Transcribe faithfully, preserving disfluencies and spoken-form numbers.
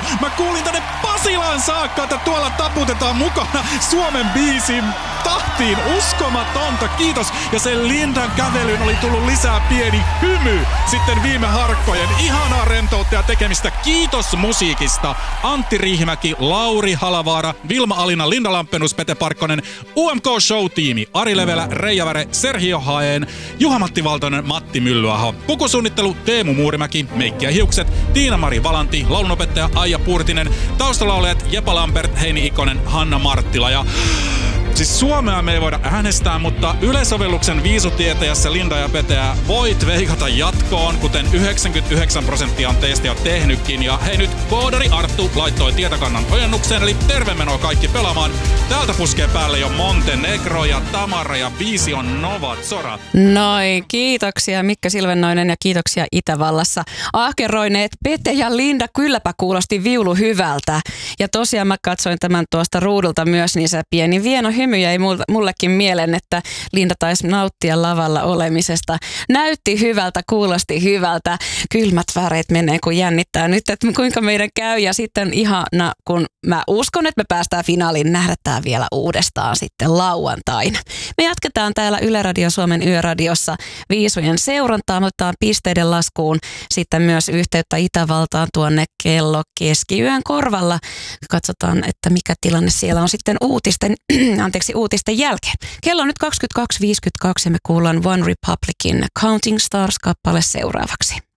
kuuluu. Mä kuulin tänne Pasilaan saakka, että tuolla taputetaan mukana Suomen biisin tahtiin. Uskomatonta, kiitos. Ja sen Lindan kävelyyn oli tullut lisää pieni hymy sitten viime harkkojen. Ihanaa rentoutta ja tekemistä. Kiitos musiikista. Antti Riihimäki, Lauri Halavaara, Vilma Alina, Linda Lampenius, Pete Parkkonen, U M K Show-tiimi, Ari Levelä, Reija Väre, Sergio Haen, Juha-Matti Valtonen, Matti Myllyaho, pukusuunnittelu Teemu Muurimäki, Meikki ja hiukset, Tiina-Mari Valanti, laulunopettaja Aija Puurtinen, taustalaulajat Jepa Lambert, Heini Ikonen, Hanna Marttila ja... Siis Suomea me ei voida äänestää, mutta yleisovelluksen viisutietäjässä Linda ja Peteä voit veikata jatkoon, kuten yhdeksänkymmentäyhdeksän prosenttia on teistä jo tehnytkin. Ja hei nyt, koodari Arttu laittoi tietokannan ojennukseen, eli terve menoa kaikki pelaamaan. Täältä puskee päälle jo Montenegro ja Tamara ja biisi on Nova Zora. Noi, kiitoksia Mikko Silvennoinen ja kiitoksia Itävallassa. Ahkeroineet Pete ja Linda, kylläpä kuulosti viulu hyvältä. Ja tosiaan mä katsoin tämän tuosta ruudulta myös, niin se pieni vieno hymy jäi mullekin mieleen, että Linda taisi nauttia lavalla olemisesta. Näytti hyvältä, kuulosti hyvältä. Kylmät väreet menee, kun jännittää nyt, että kuinka meidän käy. Ja sitten ihana, kun mä uskon, että me päästään finaaliin, nähdään vielä uudestaan sitten lauantaina. Me jatketaan täällä Yle Radio Suomen Yöradiossa viisujen seurantaa. Me otetaan pisteiden laskuun sitten myös yhteyttä Itävaltaan tuonne kello keskiyön korvalla. Katsotaan, että mikä tilanne siellä on sitten uutisten anteeksi, uutisten jälkeen. Kello on nyt kaksikymmentäkaksi viisikymmentäkaksi ja me kuullaan One Republicin Counting Stars-kappale seuraavaksi.